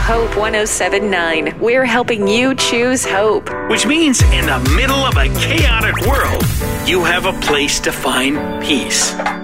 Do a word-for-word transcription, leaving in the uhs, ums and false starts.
Hope one oh seven point nine. We're helping you choose hope. Which means in the middle of a chaotic world, you have a place to find peace.